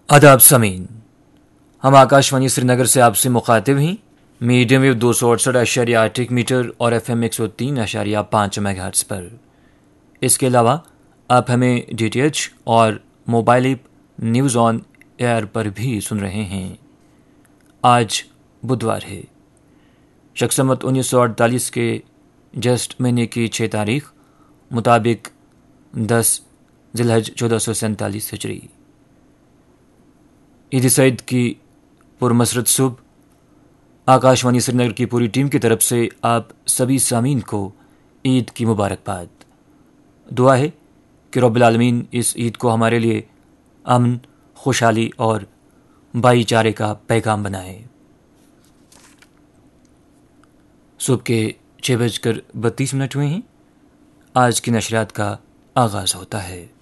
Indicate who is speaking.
Speaker 1: आदाब समीन, हम आकाशवाणी श्रीनगर से आपसे मुखातिब हैं मीडियम वेव 268.8 मीटर और FM 103.5 मेगाहर्ट्ज़ पर। इसके अलावा आप हमें DTH और mobile app news on air पर भी सुन रहे हैं। आज बुधवार है, शक-ए-संवत 1948 के जस्ट महीने की 6 तारीख मुताबिक 10 ज़िलहज 1447 हिजरी। ईद सईद की पुरमसरत सुबह आकाशवाणी श्रीनगर की पूरी टीम की तरफ से आप सभी सामीन को ईद की मुबारकबाद। दुआ है कि रब्बुल आलमीन इस ईद को हमारे लिए अमन, खुशहाली और भाईचारे का पैगाम बनाए। सुबह के 6:32 हुए हैं। आज की नशरियात का आगाज़ होता है।